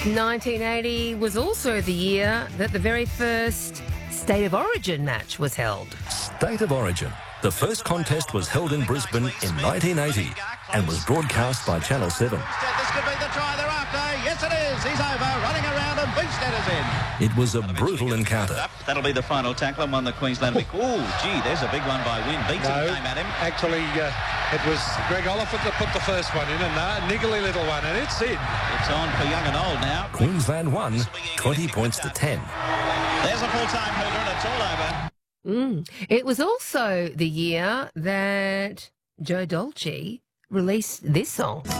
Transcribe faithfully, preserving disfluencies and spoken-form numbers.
nineteen eighty was also the year that the very first State of Origin match was held. State of Origin. The first contest was held in Brisbane in nineteen eighty and was broadcast by Channel seven. This could be the try thereafter. Yes, it is. He's over, running around, and Beachstead is in. It was a brutal encounter. That'll be the final tackle and one the Queensland week. Oh, gee, there's a big one by Wynn. Beatson no, came at him. Actually, uh, it was Greg Oliphant that put the first one in, and a niggly little one, and it's in. It's on for young and old now. Queensland won twenty points to ten. There's a full-time hooter, and it's all over. Mm. It was also the year that Joe Dolce released this song.